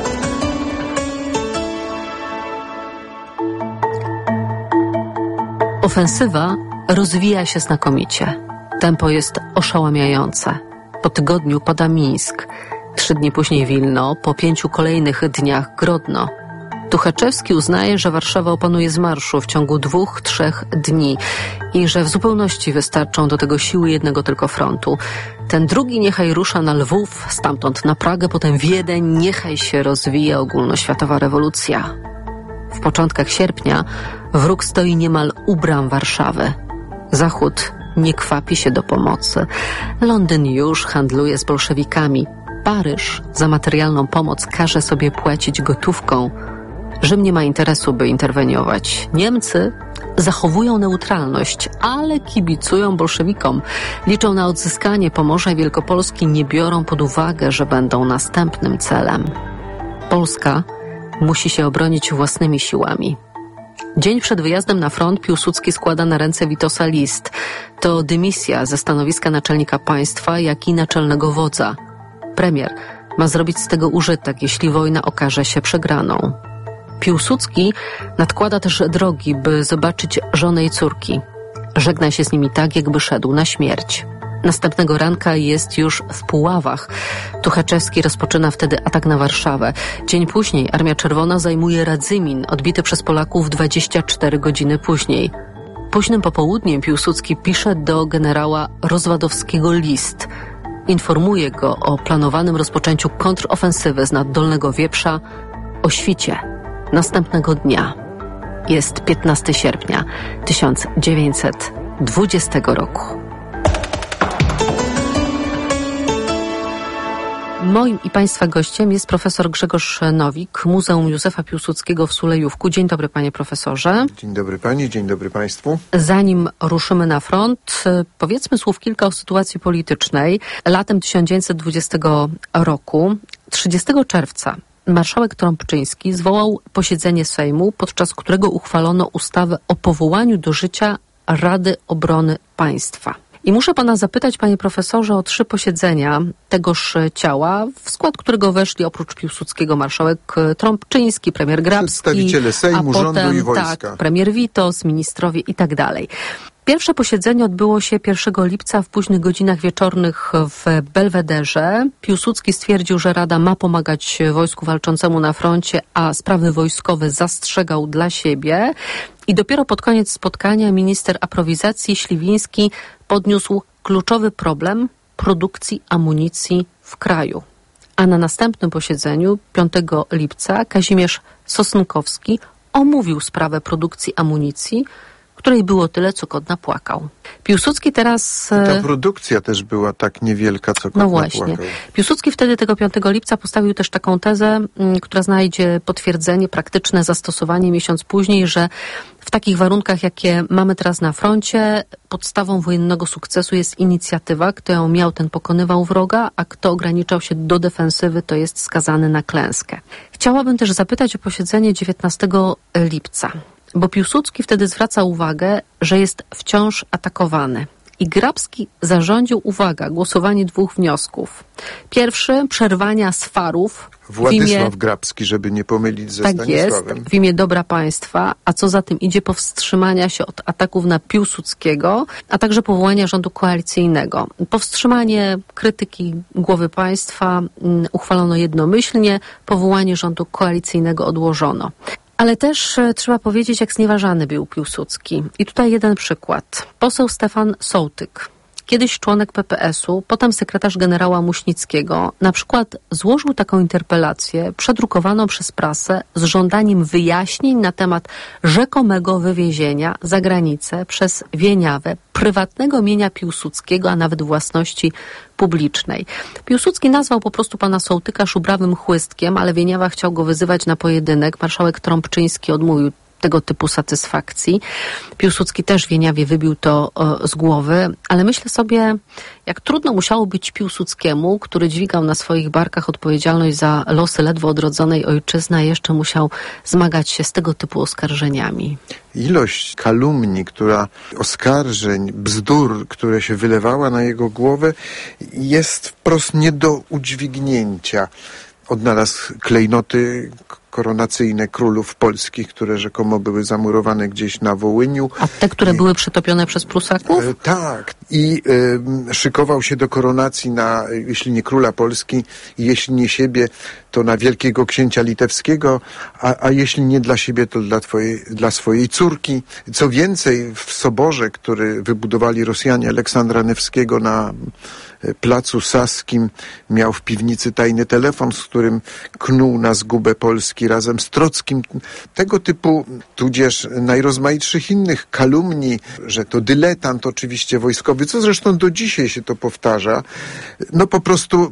Ofensywa rozwija się znakomicie. Tempo jest oszałamiające. Po tygodniu pada Mińsk. 3 dni później Wilno, po 5 kolejnych dniach Grodno. Tuchaczewski uznaje, że Warszawa opanuje z marszu w ciągu 2-3 dni i że w zupełności wystarczą do tego siły jednego tylko frontu. Ten drugi niechaj rusza na Lwów, stamtąd na Pragę, potem Wiedeń, niechaj się rozwija ogólnoświatowa rewolucja. W początkach sierpnia wróg stoi niemal u bram Warszawy. Zachód nie kwapi się do pomocy. Londyn już handluje z bolszewikami. Paryż za materialną pomoc każe sobie płacić gotówką. Rzym nie ma interesu, by interweniować. Niemcy zachowują neutralność, ale kibicują bolszewikom. Liczą na odzyskanie Pomorza i Wielkopolski, nie biorą pod uwagę, że będą następnym celem. Polska musi się obronić własnymi siłami. Dzień przed wyjazdem na front Piłsudski składa na ręce Witosa list. To dymisja ze stanowiska naczelnika państwa, jak i naczelnego wodza. Premier ma zrobić z tego użytek, jeśli wojna okaże się przegraną. Piłsudski nadkłada też drogi, by zobaczyć żonę i córki. Żegna się z nimi tak, jakby szedł na śmierć. Następnego ranka jest już w Puławach. Tuchaczewski rozpoczyna wtedy atak na Warszawę. Dzień później Armia Czerwona zajmuje Radzymin, odbity przez Polaków 24 godziny później. Późnym popołudniem Piłsudski pisze do generała Rozwadowskiego list. Informuje go o planowanym rozpoczęciu kontrofensywy z nad Dolnego Wieprza o świcie następnego dnia. Jest 15 sierpnia 1920 roku. Moim i Państwa gościem jest profesor Grzegorz Nowik, Muzeum Józefa Piłsudskiego w Sulejówku. Dzień dobry, panie profesorze.
Dzień dobry pani, dzień dobry państwu.
Zanim ruszymy na front, powiedzmy słów kilka o sytuacji politycznej. Latem 1920 roku, 30 czerwca, marszałek Trąbczyński zwołał posiedzenie Sejmu, podczas którego uchwalono ustawę o powołaniu do życia Rady Obrony Państwa. I muszę pana zapytać, panie profesorze, o 3 posiedzenia tegoż ciała, w skład którego weszli oprócz Piłsudskiego marszałek Trąbczyński, premier Grabski,
przedstawiciele Sejmu, rządu i wojska.
Tak, premier Witos, ministrowie i tak dalej. Pierwsze posiedzenie odbyło się 1 lipca w późnych godzinach wieczornych w Belwederze. Piłsudski stwierdził, że Rada ma pomagać wojsku walczącemu na froncie, a sprawy wojskowe zastrzegał dla siebie. I dopiero pod koniec spotkania minister aprowizacji Śliwiński podniósł kluczowy problem produkcji amunicji w kraju. A na następnym posiedzeniu 5 lipca Kazimierz Sosnkowski omówił sprawę produkcji amunicji, której było tyle, co kot napłakał. Piłsudski teraz...
Ta produkcja też była tak niewielka, co kot napłakał. No właśnie.
Piłsudski wtedy tego 5 lipca postawił też taką tezę, która znajdzie potwierdzenie, praktyczne zastosowanie miesiąc później, że w takich warunkach, jakie mamy teraz na froncie, podstawą wojennego sukcesu jest inicjatywa. Kto ją miał, ten pokonywał wroga, a kto ograniczał się do defensywy, to jest skazany na klęskę. Chciałabym też zapytać o posiedzenie 19 lipca. Bo Piłsudski wtedy zwraca uwagę, że jest wciąż atakowany. I Grabski zarządził, uwaga, głosowanie 2 wniosków. Pierwszy, przerwania swarów.
Władysław Grabski, żeby nie pomylić ze Stanisławem.
Jest, w imię dobra państwa, a co za tym idzie, powstrzymania się od ataków na Piłsudskiego, a także powołania rządu koalicyjnego. Powstrzymanie krytyki głowy państwa uchwalono jednomyślnie, powołanie rządu koalicyjnego odłożono. Ale też trzeba powiedzieć, jak znieważany był Piłsudski. I tutaj jeden przykład. Poseł Stefan Sołtyk kiedyś członek PPS-u, potem sekretarz generała Muśnickiego, na przykład złożył taką interpelację przedrukowaną przez prasę z żądaniem wyjaśnień na temat rzekomego wywiezienia za granicę przez Wieniawę prywatnego mienia Piłsudskiego, a nawet własności publicznej. Piłsudski nazwał po prostu pana sołtyka szubrawym chłystkiem, ale Wieniawa chciał go wyzywać na pojedynek. Marszałek Trąbczyński odmówił tego typu satysfakcji. Piłsudski też w Wieniawie wybił to z głowy, ale myślę sobie, jak trudno musiało być Piłsudskiemu, który dźwigał na swoich barkach odpowiedzialność za losy ledwo odrodzonej ojczyzny, a jeszcze musiał zmagać się z tego typu oskarżeniami.
Ilość kalumnii, oskarżeń, bzdur, które się wylewała na jego głowę, jest wprost nie do udźwignięcia. Odnalazł klejnoty koronacyjne królów polskich, które rzekomo były zamurowane gdzieś na Wołyniu.
A te, które były przetopione przez Prusaków?
Tak. I szykował się do koronacji jeśli nie króla Polski, jeśli nie siebie, to na wielkiego księcia litewskiego, a jeśli nie dla siebie, to dla swojej córki. Co więcej, w soborze, który wybudowali Rosjanie, Aleksandra Newskiego na Placu Saskim, miał w piwnicy tajny telefon, z którym knuł na zgubę Polski razem z Trockim. Tego typu, tudzież najrozmaitszych innych kalumnii, że to dyletant oczywiście wojskowy, co zresztą do dzisiaj się to powtarza. No po prostu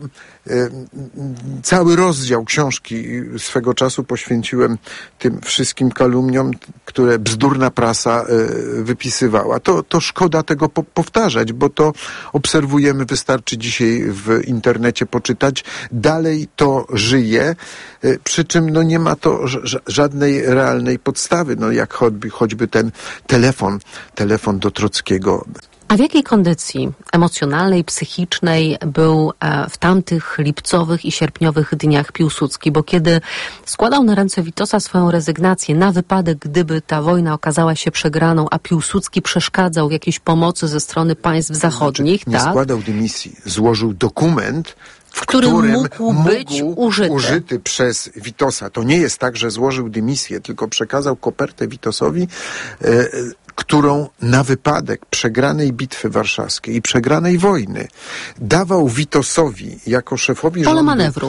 cały rozdział książki swego czasu poświęciłem tym wszystkim kalumniom, które bzdurna prasa wypisywała. To szkoda tego powtarzać, bo to obserwujemy, wystarczy dzisiaj w internecie poczytać. Dalej to żyje, przy czym nie ma to żadnej realnej podstawy, jak choćby ten telefon do Trockiego.
A w jakiej kondycji emocjonalnej, psychicznej był w tamtych lipcowych i sierpniowych dniach Piłsudski? Bo kiedy składał na ręce Witosa swoją rezygnację na wypadek, gdyby ta wojna okazała się przegraną, a Piłsudski przeszkadzał w jakiejś pomocy ze strony państw zachodnich,
nie składał dymisji, złożył dokument, w którym mógł być użyty przez Witosa. To nie jest tak, że złożył dymisję, tylko przekazał kopertę Witosowi, którą na wypadek przegranej bitwy warszawskiej i przegranej wojny dawał Witosowi jako szefowi rządu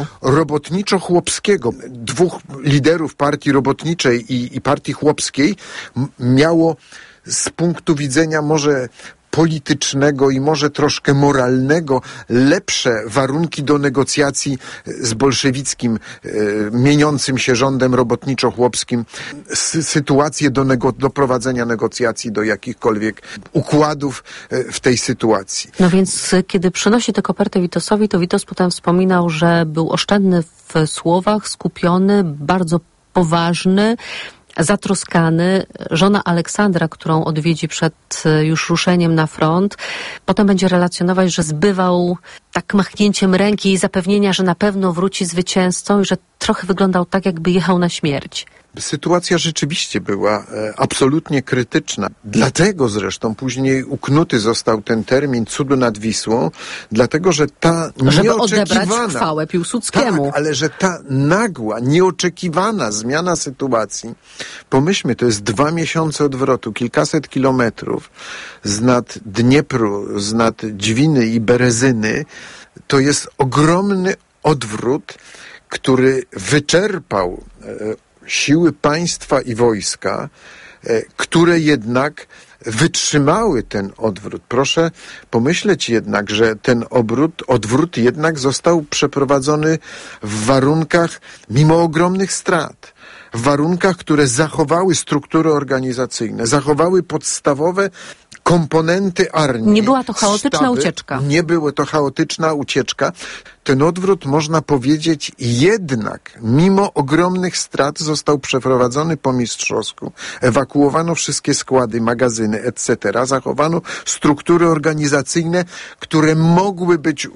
robotniczo-chłopskiego. Dwóch liderów partii robotniczej i partii chłopskiej miało z punktu widzenia może politycznego i może troszkę moralnego lepsze warunki do negocjacji z bolszewickim, mieniącym się rządem robotniczo-chłopskim, sytuację do prowadzenia negocjacji, do jakichkolwiek układów w tej sytuacji.
No więc kiedy przynosi tę kopertę Witosowi, to Witos potem wspominał, że był oszczędny w słowach, skupiony, bardzo poważny, zatroskany. Żona Aleksandra, którą odwiedzi przed już ruszeniem na front, potem będzie relacjonować, że zbywał tak machnięciem ręki zapewnienia, że na pewno wróci zwycięzcą i że trochę wyglądał tak, jakby jechał na śmierć.
Sytuacja rzeczywiście była absolutnie krytyczna. Dlatego zresztą później uknuty został ten termin cudu nad Wisłą, dlatego że ta
żeby odebrać chwałę Piłsudskiemu.
Tak, ale że ta nagła, nieoczekiwana zmiana sytuacji, pomyślmy, to jest 2 miesiące odwrotu, kilkaset kilometrów z nad Dniepru, z nad Dźwiny i Berezyny, to jest ogromny odwrót, który wyczerpał siły państwa i wojska, które jednak wytrzymały ten odwrót. Proszę pomyśleć jednak, że ten odwrót jednak został przeprowadzony w warunkach, mimo ogromnych strat, w warunkach, które zachowały struktury organizacyjne, zachowały podstawowe komponenty armii.
Nie była to chaotyczna ucieczka.
Nie była to chaotyczna ucieczka. Ten odwrót, można powiedzieć, jednak mimo ogromnych strat został przeprowadzony po mistrzowsku. Ewakuowano wszystkie składy, magazyny, etc. Zachowano struktury organizacyjne, które mogły być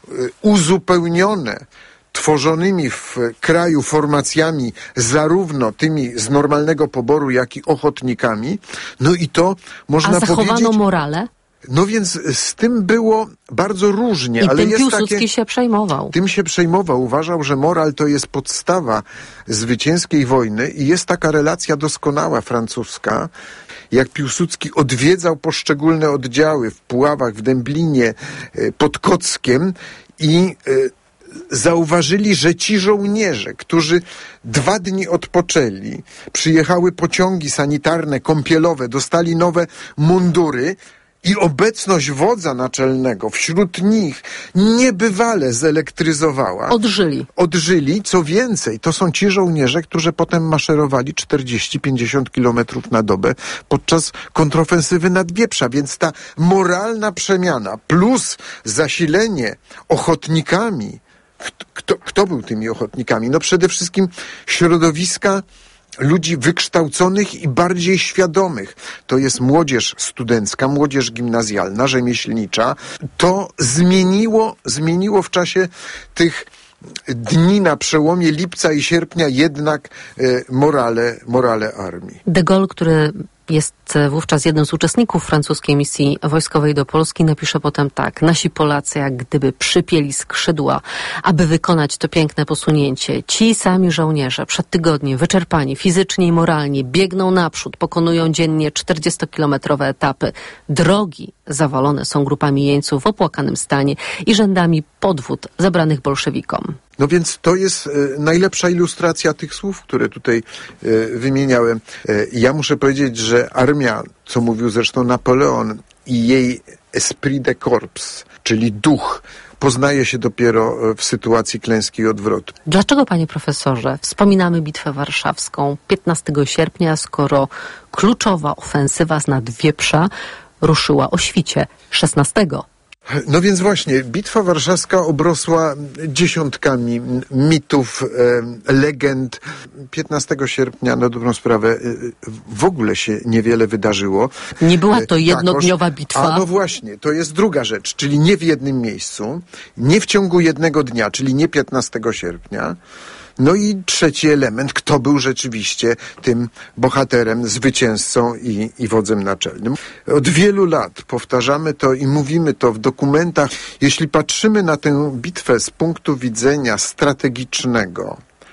uzupełnione tworzonymi w kraju formacjami, zarówno tymi z normalnego poboru, jak i ochotnikami. No i to można powiedzieć...
A zachowano morale?
No więc z tym było bardzo różnie.
I
ale
tym
jest
Piłsudski się przejmował.
Tym się przejmował. Uważał, że moral to jest podstawa zwycięskiej wojny i jest taka relacja doskonała francuska, jak Piłsudski odwiedzał poszczególne oddziały w Puławach, w Dęblinie, pod Kockiem i zauważyli, że ci żołnierze, którzy 2 dni odpoczęli, przyjechały pociągi sanitarne, kąpielowe, dostali nowe mundury i obecność wodza naczelnego wśród nich niebywale zelektryzowała. Odżyli. Co więcej, to są ci żołnierze, którzy potem maszerowali 40-50 kilometrów na dobę podczas kontrofensywy nad Wieprza. Więc ta moralna przemiana plus zasilenie ochotnikami. Kto był tymi ochotnikami? No przede wszystkim środowiska ludzi wykształconych i bardziej świadomych. To jest młodzież studencka, młodzież gimnazjalna, rzemieślnicza. To zmieniło w czasie tych dni na przełomie lipca i sierpnia jednak morale armii.
De Gaulle, który jest wówczas jednym z uczestników francuskiej misji wojskowej do Polski, napisze potem tak: nasi Polacy jak gdyby przypięli skrzydła, aby wykonać to piękne posunięcie. Ci sami żołnierze przed tygodniem wyczerpani fizycznie i moralnie biegną naprzód, pokonują dziennie 40-kilometrowe etapy. Drogi zawalone są grupami jeńców w opłakanym stanie i rzędami podwód zabranych bolszewikom.
No więc to jest najlepsza ilustracja tych słów, które tutaj wymieniałem. Ja muszę powiedzieć, że armia, co mówił zresztą Napoleon, i jej esprit de corps, czyli duch, poznaje się dopiero w sytuacji klęski i odwrotu.
Dlaczego, panie profesorze, wspominamy Bitwę Warszawską 15 sierpnia, skoro kluczowa ofensywa z Nadwieprza ruszyła o świcie 16?
No więc właśnie, Bitwa Warszawska obrosła dziesiątkami mitów, legend. 15 sierpnia, na dobrą sprawę, w ogóle się niewiele wydarzyło.
Nie była to jednodniowa bitwa.
A no właśnie, to jest druga rzecz, czyli nie w jednym miejscu, nie w ciągu jednego dnia, czyli nie 15 sierpnia. No i trzeci element, kto był rzeczywiście tym bohaterem, zwycięzcą i wodzem naczelnym. Od wielu lat powtarzamy to i mówimy to w dokumentach. Jeśli patrzymy na tę bitwę z punktu widzenia strategicznego,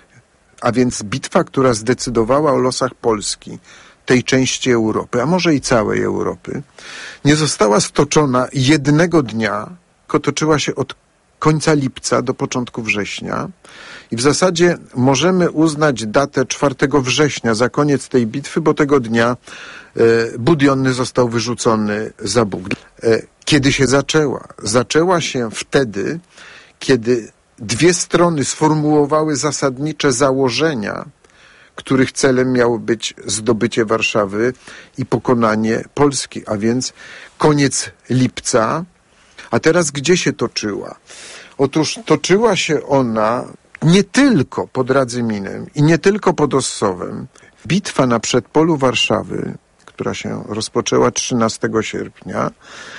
a więc bitwa, która zdecydowała o losach Polski, tej części Europy, a może i całej Europy, nie została stoczona jednego dnia, tylko toczyła się od końca lipca do początku września. I w zasadzie możemy uznać datę 4 września za koniec tej bitwy, bo tego dnia Budionny został wyrzucony za Bóg. Kiedy się zaczęła? Zaczęła się wtedy, kiedy dwie strony sformułowały zasadnicze założenia, których celem miało być zdobycie Warszawy i pokonanie Polski, a więc koniec lipca. A teraz gdzie się toczyła? Otóż toczyła się ona nie tylko pod Radzyminem i nie tylko pod Ossowem. Bitwa na przedpolu Warszawy, która się rozpoczęła 13 sierpnia,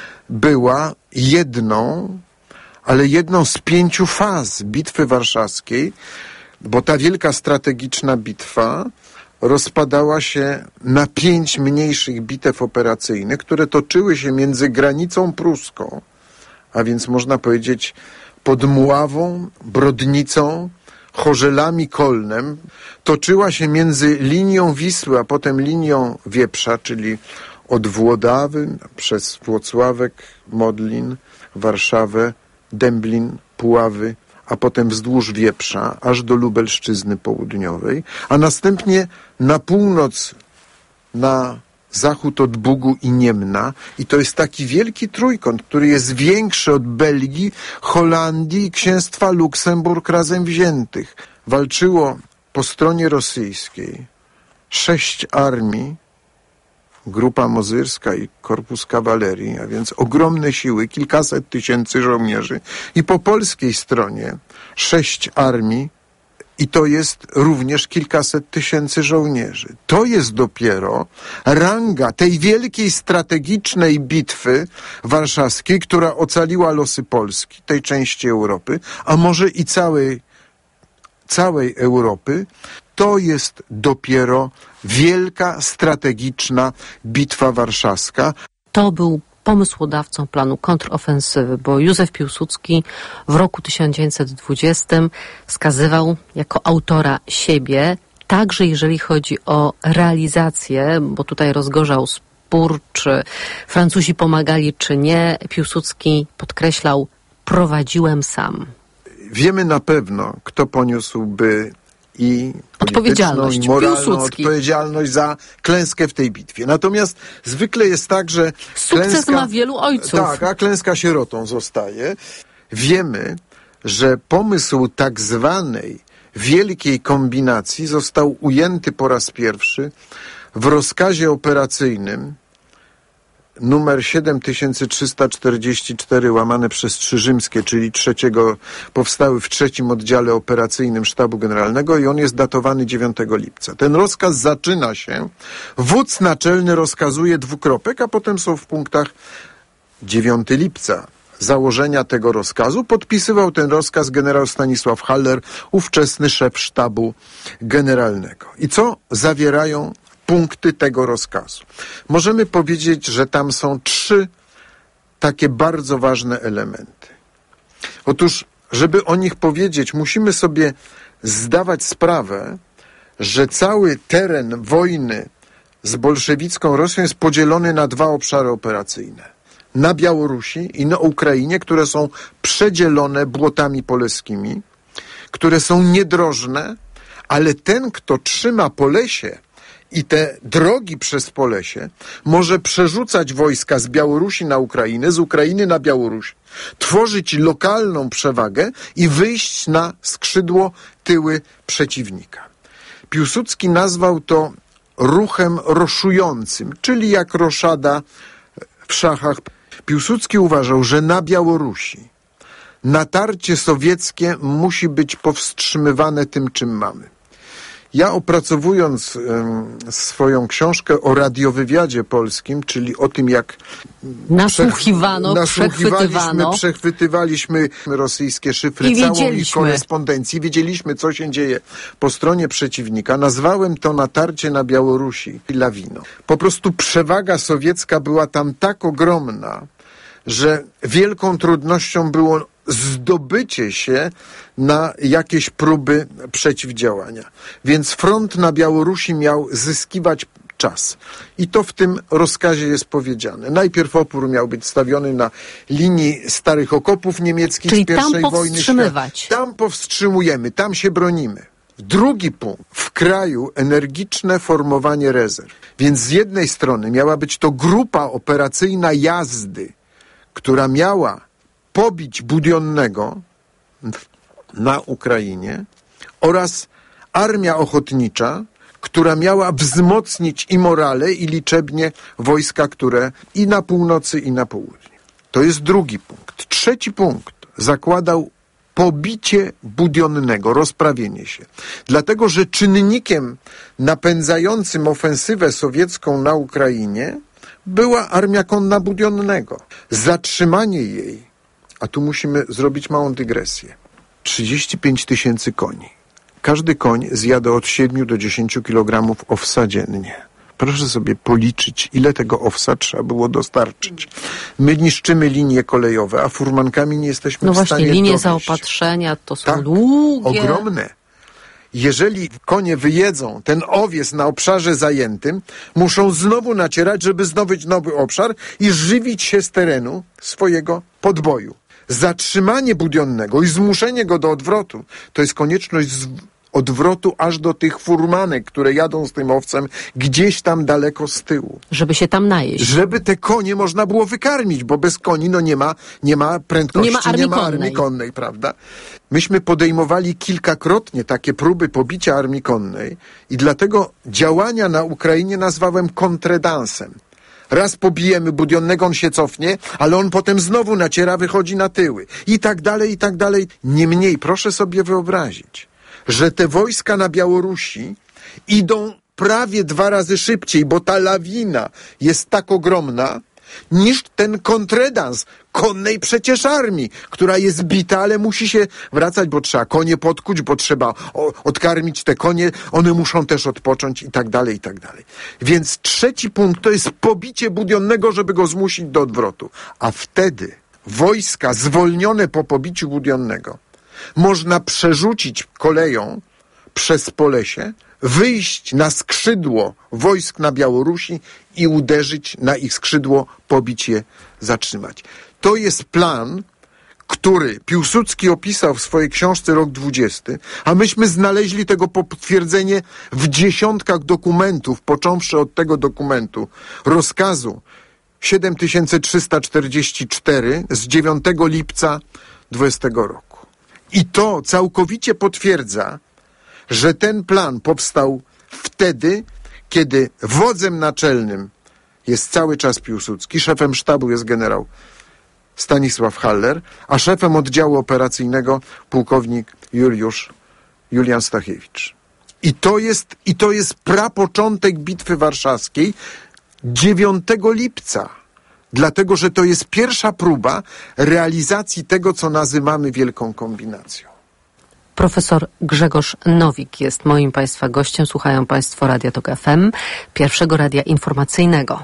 była jedną z 5 faz Bitwy Warszawskiej, bo ta wielka strategiczna bitwa rozpadała się na 5 mniejszych bitew operacyjnych, które toczyły się między granicą pruską, a więc można powiedzieć pod Mławą, Brodnicą, Chorzelami, Kolnem. Toczyła się między linią Wisły, a potem linią Wieprza, czyli od Włodawy przez Włocławek, Modlin, Warszawę, Dęblin, Puławy, a potem wzdłuż Wieprza, aż do Lubelszczyzny Południowej, a następnie na północ, na zachód od Bugu i Niemna. I to jest taki wielki trójkąt, który jest większy od Belgii, Holandii i Księstwa Luksemburg razem wziętych. Walczyło po stronie rosyjskiej 6 armii, Grupa Mozyrska i Korpus Kawalerii, a więc ogromne siły, kilkaset tysięcy żołnierzy. I po polskiej stronie 6 armii, i to jest również kilkaset tysięcy żołnierzy. To jest dopiero ranga tej wielkiej strategicznej bitwy warszawskiej, która ocaliła losy Polski, tej części Europy, a może i całej Europy. To jest dopiero wielka strategiczna bitwa warszawska.
To był pomysłodawcą planu kontrofensywy, bo Józef Piłsudski w roku 1920 wskazywał jako autora siebie, także jeżeli chodzi o realizację, bo tutaj rozgorzał spór, czy Francuzi pomagali, czy nie. Piłsudski podkreślał: prowadziłem sam.
Wiemy na pewno, kto poniósłby i
odpowiedzialność,
i moralną
Piłsudski.
odpowiedzialność za klęskę w tej bitwie. Natomiast zwykle jest tak, że
sukces ma wielu ojców.
Tak, a klęska sierotą zostaje. Wiemy, że pomysł tak zwanej wielkiej kombinacji został ujęty po raz pierwszy w rozkazie operacyjnym numer 7344 łamane przez 3 rzymskie, czyli powstały w 3. oddziale operacyjnym Sztabu Generalnego i on jest datowany 9 lipca. Ten rozkaz zaczyna się, wódz naczelny rozkazuje : a potem są w punktach 9 lipca. Założenia tego rozkazu. Podpisywał ten rozkaz generał Stanisław Haller, ówczesny szef Sztabu Generalnego. I co zawierają punkty tego rozkazu? Możemy powiedzieć, że tam są 3 takie bardzo ważne elementy. Otóż, żeby o nich powiedzieć, musimy sobie zdawać sprawę, że cały teren wojny z bolszewicką Rosją jest podzielony na 2 obszary operacyjne. Na Białorusi i na Ukrainie, które są przedzielone błotami poleskimi, które są niedrożne, ale ten, kto trzyma Polesie i te drogi przez Polesie, może przerzucać wojska z Białorusi na Ukrainę, z Ukrainy na Białoruś, tworzyć lokalną przewagę i wyjść na skrzydło tyły przeciwnika. Piłsudski nazwał to ruchem roszującym, czyli jak roszada w szachach. Piłsudski uważał, że na Białorusi natarcie sowieckie musi być powstrzymywane tym, czym mamy. Ja opracowując swoją książkę o radiowywiadzie polskim, czyli o tym, jak przechwytywaliśmy rosyjskie szyfry, całą ich korespondencję, wiedzieliśmy, co się dzieje po stronie przeciwnika, nazwałem to natarcie na Białorusi lawiną. Po prostu przewaga sowiecka była tam tak ogromna, że wielką trudnością było zdobycie się na jakieś próby przeciwdziałania. Więc front na Białorusi miał zyskiwać czas. I to w tym rozkazie jest powiedziane. Najpierw opór miał być stawiony na linii starych okopów niemieckich z I wojny światowej. Tam powstrzymujemy, tam się bronimy. Drugi punkt. W kraju energiczne formowanie rezerw. Więc z jednej strony miała być to grupa operacyjna jazdy, która miała pobić Budionnego na Ukrainie oraz armia ochotnicza, która miała wzmocnić i morale, i liczebnie wojska, które i na północy, i na południu. To jest drugi punkt. Trzeci punkt zakładał pobicie Budionnego, rozprawienie się. Dlatego, że czynnikiem napędzającym ofensywę sowiecką na Ukrainie była armia konna Budionnego. Zatrzymanie jej, a tu musimy zrobić małą dygresję, 35 000 koni. Każdy koń zjada od 7 do 10 kg owsa dziennie. Proszę sobie policzyć, ile tego owsa trzeba było dostarczyć. My niszczymy linie kolejowe, a furmankami nie jesteśmy w stanie
właśnie, linie
dowieść.
zaopatrzenia to są długie.
Ogromne. Jeżeli konie wyjedzą ten owiec na obszarze zajętym, muszą znowu nacierać, żeby zdobyć nowy obszar i żywić się z terenu swojego podboju. Zatrzymanie Budionnego i zmuszenie go do odwrotu to jest konieczność odwrotu aż do tych furmanek, które jadą z tym owcem gdzieś tam daleko z tyłu.
Żeby się tam najeść.
Żeby te konie można było wykarmić, bo bez koni nie ma prędkości, nie ma armii konnej, prawda? Myśmy podejmowali kilkakrotnie takie próby pobicia armii konnej i dlatego działania na Ukrainie nazwałem kontredansem. Raz pobijemy Budionnego, on się cofnie, ale on potem znowu naciera, wychodzi na tyły. I tak dalej, i tak dalej. Niemniej, proszę sobie wyobrazić, że te wojska na Białorusi idą prawie 2 razy szybciej, bo ta lawina jest tak ogromna, niż ten kontredans konnej przecież armii, która jest bita, ale musi się wracać, bo trzeba konie podkuć, bo trzeba odkarmić te konie, one muszą też odpocząć i tak dalej, i tak dalej. Więc trzeci punkt to jest pobicie Budionnego, żeby go zmusić do odwrotu. A wtedy wojska zwolnione po pobiciu Budionnego można przerzucić koleją przez Polesie, wyjść na skrzydło wojsk na Białorusi i uderzyć na ich skrzydło, pobić je, zatrzymać. To jest plan, który Piłsudski opisał w swojej książce Rok 20, a myśmy znaleźli tego potwierdzenie w dziesiątkach dokumentów, począwszy od tego dokumentu, rozkazu 7344 z 9 lipca 20 roku. I to całkowicie potwierdza, że ten plan powstał wtedy, kiedy wodzem naczelnym jest cały czas Piłsudski, szefem sztabu jest generał Stanisław Haller, a szefem oddziału operacyjnego pułkownik Julian Stachiewicz. I to jest prapoczątek Bitwy Warszawskiej 9 lipca. Dlatego, że to jest pierwsza próba realizacji tego, co nazywamy wielką kombinacją.
Profesor Grzegorz Nowik jest moim Państwa gościem. Słuchają Państwo Radia Tok FM, pierwszego radia informacyjnego.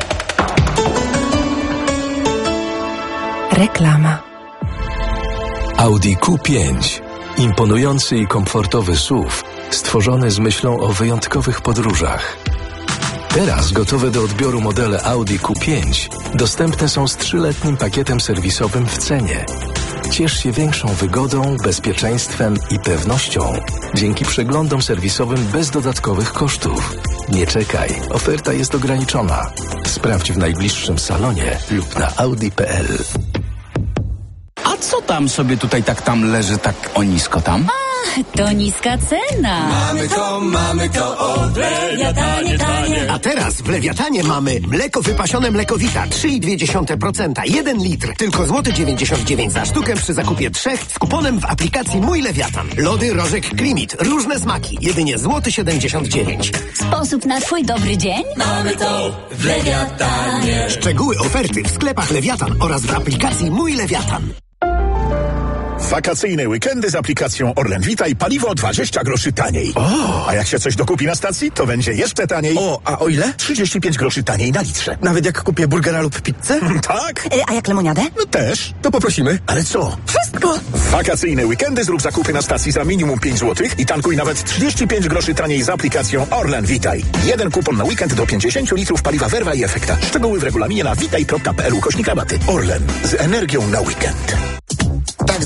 Reklama.
Audi Q5. Imponujący i komfortowy SUV, stworzony z myślą o wyjątkowych podróżach. Teraz gotowe do odbioru modele Audi Q5 dostępne są z 3-letnim pakietem serwisowym w cenie. Ciesz się większą wygodą, bezpieczeństwem i pewnością dzięki przeglądom serwisowym bez dodatkowych kosztów. Nie czekaj, oferta jest ograniczona. Sprawdź w najbliższym salonie lub na audi.pl.
A co tam sobie tutaj tam leży tak o nisko tam?
To niska cena.
Mamy to od Lewiatanie tanie.
A teraz w Lewiatanie mamy mleko wypasione Mlekowita 3,2%, 1 litr, tylko złoty 99 za sztukę przy zakupie 3 z kuponem w aplikacji Mój Lewiatan. Lody Rożek Krimit, różne smaki, jedynie złoty 79.
Sposób na twój dobry dzień?
Mamy to w Lewiatanie.
Szczegóły oferty w sklepach Lewiatan oraz w aplikacji Mój Lewiatan.
Wakacyjne weekendy z aplikacją Orlen Witaj, paliwo 20 groszy taniej. A jak się coś dokupi na stacji, to będzie jeszcze taniej.
A o ile?
35 groszy taniej na litrze.
Nawet jak kupię burgera lub pizzę?
Tak.
A jak lemoniadę?
No też.
To poprosimy.
Ale co?
Wszystko.
Wakacyjne weekendy zrób zakupy na stacji za minimum 5 zł i tankuj nawet 35 groszy taniej z aplikacją Orlen Witaj. Jeden kupon na weekend do 50 litrów paliwa Verva i Efekta. Szczegóły w regulaminie na witaj.pl/rabaty. Orlen. Z energią na weekend.